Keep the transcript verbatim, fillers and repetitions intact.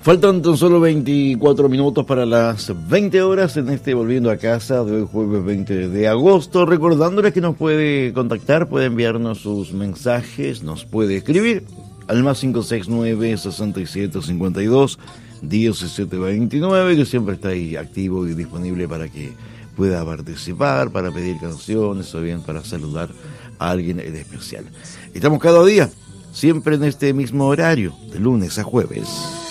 Faltan tan solo veinticuatro minutos para las veinte horas en este Volviendo a Casa de hoy jueves veinte de agosto. Recordándoles que nos puede contactar, puede enviarnos sus mensajes, nos puede escribir al más cinco seis nueve, seis siete cinco dos, diecisiete veintinueve, que siempre está ahí activo y disponible para que pueda participar, para pedir canciones o bien para saludar a alguien en especial. Estamos cada día, siempre en este mismo horario, de lunes a jueves.